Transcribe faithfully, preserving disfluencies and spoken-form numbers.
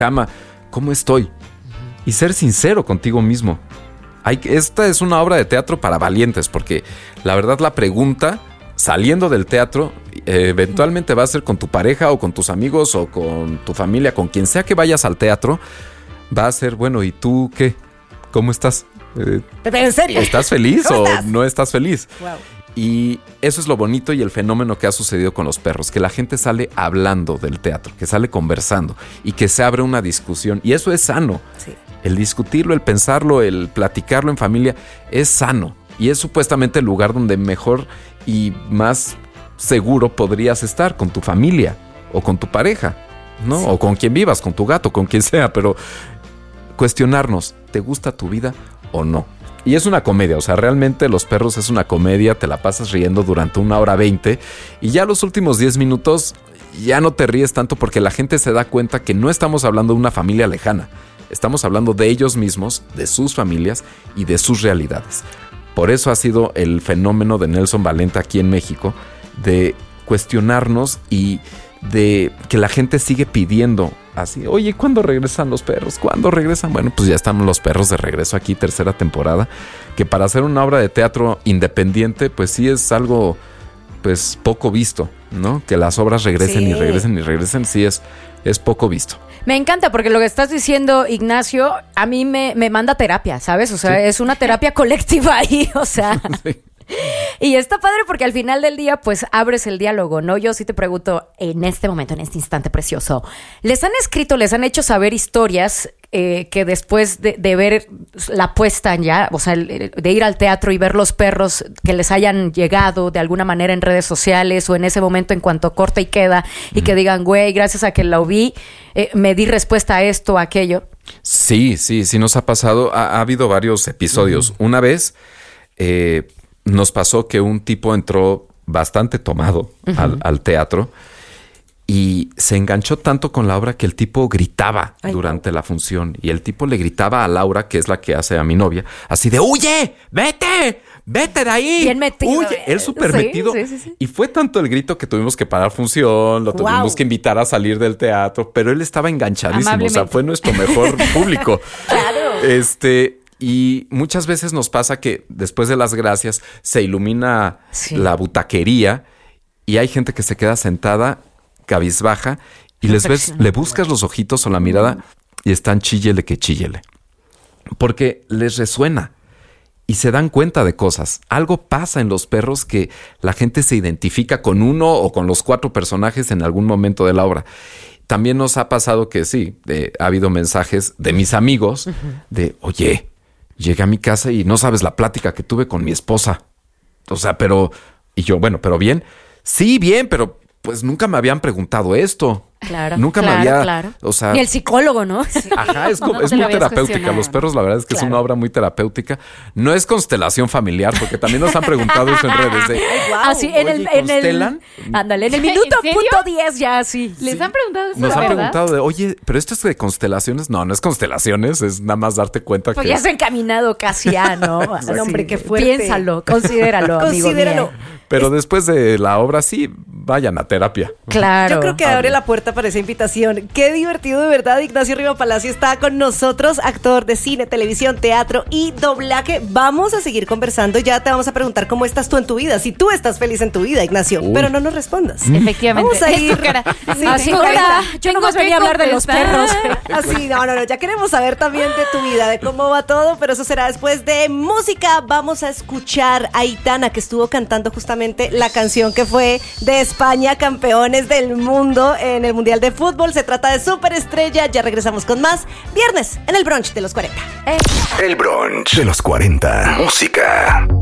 cama, ¿cómo estoy? Y ser sincero contigo mismo. Hay, esta es una obra de teatro para valientes, porque la verdad la pregunta, saliendo del teatro, eh, eventualmente va a ser con tu pareja o con tus amigos o con tu familia, con quien sea que vayas al teatro, va a ser, bueno, ¿y tú qué? ¿Cómo estás? Eh, ¿Pero en serio? ¿Estás feliz o estás? no estás feliz? Wow. Y eso es lo bonito y el fenómeno que ha sucedido con los perros, que la gente sale hablando del teatro, que sale conversando y que se abre una discusión. Y eso es sano. Sí. El discutirlo, el pensarlo, el platicarlo en familia es sano. Y es supuestamente el lugar donde mejor y más seguro podrías estar con tu familia o con tu pareja, ¿no? Sí. O con quien vivas, con tu gato, con quien sea. Pero cuestionarnos, ¿te gusta tu vida o no? Y es una comedia, o sea, realmente Los Perros es una comedia, te la pasas riendo durante una hora veinte y ya los últimos diez minutos ya no te ríes tanto porque la gente se da cuenta que no estamos hablando de una familia lejana, estamos hablando de ellos mismos, de sus familias y de sus realidades. Por eso ha sido el fenómeno de Nelson Valente aquí en México, de cuestionarnos y de que la gente sigue pidiendo así, oye, ¿cuándo regresan los perros? ¿Cuándo regresan? Bueno, pues ya están los perros de regreso aquí, tercera temporada, que para hacer una obra de teatro independiente, pues sí es algo, pues poco visto, ¿no? Que las obras regresen sí. y regresen y regresen, sí es, es poco visto. Me encanta porque lo que estás diciendo, Ignacio, a mí me, me manda terapia, ¿sabes? O sea, sí. es una terapia colectiva ahí, o sea... Sí. Y está padre porque al final del día pues abres el diálogo, ¿no? Yo sí te pregunto en este momento, en este instante precioso, ¿les han escrito, les han hecho saber historias eh, que después de, de ver la puesta ya, o sea, de ir al teatro y ver los perros que les hayan llegado de alguna manera en redes sociales o en ese momento en cuanto corta y queda y mm. que digan, güey, gracias a que la vi, eh, me di respuesta a esto, a aquello? Sí, sí, sí nos ha pasado. Ha, ha habido varios episodios. Mm. Una vez... Eh, nos pasó que un tipo entró bastante tomado uh-huh. al, al teatro y se enganchó tanto con la obra que el tipo gritaba Ay, durante no. la función. Y el tipo le gritaba a Laura, que es la que hace a mi novia, así de ¡huye! ¡Vete! ¡Vete de ahí! Bien metido. ¡Huye! Él súper sí, metido. Sí, sí, sí. Y fue tanto el grito que tuvimos que parar función, lo tuvimos wow. que invitar a salir del teatro, pero él estaba enganchadísimo. O sea, fue nuestro mejor público. Claro. Este... Y muchas veces nos pasa que después de las gracias se ilumina sí. la butaquería y hay gente que se queda sentada, cabizbaja, y les ves, le buscas los ojitos o la mirada y están chíllele que chíllele. Porque les resuena y se dan cuenta de cosas. Algo pasa en los perros que la gente se identifica con uno o con los cuatro personajes en algún momento de la obra. También nos ha pasado que sí, de, ha habido mensajes de mis amigos uh-huh. de, oye, llegué a mi casa y no sabes la plática que tuve con mi esposa. O sea, pero... Y yo, bueno, ¿pero bien? Sí, bien, pero pues nunca me habían preguntado esto. Claro, Nunca claro, me había... claro. O sea, ni el psicólogo, ¿no? Sí. Ajá, es, como, no es muy terapéutica. Los perros, la verdad es que claro. es una obra muy terapéutica. No es constelación familiar, porque también nos han preguntado eso en redes. De, wow, así, en el... En el ándale, en el minuto punto diez ya así. ¿Les sí. han preguntado eso? Nos han ¿verdad? preguntado de, oye, ¿pero esto es de constelaciones? No, no es constelaciones, es nada más darte cuenta pues que... ya se ha encaminado casi a, ¿no? Sí. Hombre, qué fuerte. Piénsalo, considéralo, amigo Considéralo. mío. Pero es... después de la obra, sí, vayan a terapia. Claro. Yo creo que abre la puerta para esa invitación. Qué divertido, de verdad. Ignacio Riva Palacio está con nosotros, actor de cine, televisión, teatro y doblaje. Vamos a seguir conversando. Ya te vamos a preguntar cómo estás tú en tu vida, si tú estás feliz en tu vida, Ignacio. Uy. Pero no nos respondas. Efectivamente. Vamos a ir. Sí, así, hola, yo nomás venía a hablar de los perros. Así, no, no, no. Ya queremos saber también de tu vida, de cómo va todo, pero eso será después de música. Vamos a escuchar a Aitana, que estuvo cantando justamente la canción que fue de España, campeones del mundo en el Mundial de Fútbol. Se trata de Superestrella. Ya regresamos con más. Viernes en el brunch de los cuarenta. El brunch de los cuarenta. Música.